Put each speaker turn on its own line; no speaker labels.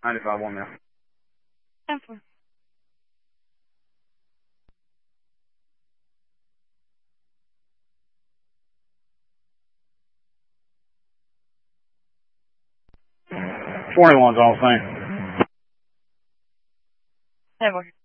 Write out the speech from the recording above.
95 1 now.
10-4.
Four and one's all the same.
10-4.